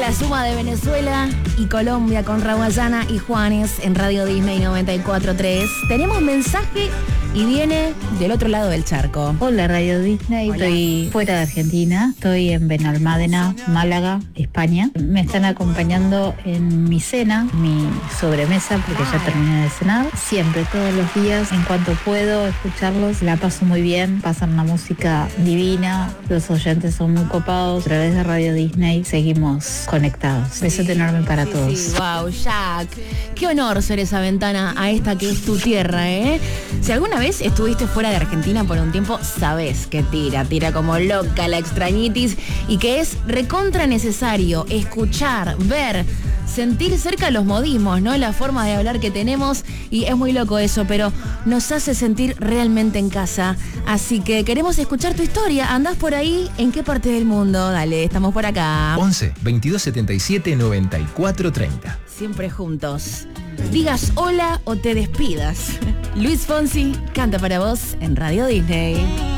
la suma de Venezuela y Colombia con Rawayana y Juanes en Radio Disney 94.3. Tenemos mensaje y viene del otro lado del charco. Hola Radio Disney, Hola. Estoy fuera de Argentina, estoy en Benalmádena, Málaga, España. Me están acompañando en mi cena, mi sobremesa, porque ya terminé de cenar. Siempre, todos los días, en cuanto puedo escucharlos, la paso muy bien, pasan una música divina, los oyentes son muy copados. A través de Radio Disney seguimos conectados. Besote enorme para todos. Sí, wow, Jack. Qué honor ser esa ventana a esta que es tu tierra, ¿eh? Si alguna vez estuviste fuera de Argentina por un tiempo, sabés que tira como loca la extrañitis y que es recontra necesario escuchar, ver, sentir cerca los modismos, ¿no? La forma de hablar que tenemos, y es muy loco eso, pero nos hace sentir realmente en casa. Así que queremos escuchar tu historia. ¿Andás por ahí? ¿En qué parte del mundo? Dale, estamos por acá. 11 22 77 94 30. Siempre juntos. Digas hola o te despidas. Luis Fonsi canta para vos en Radio Disney.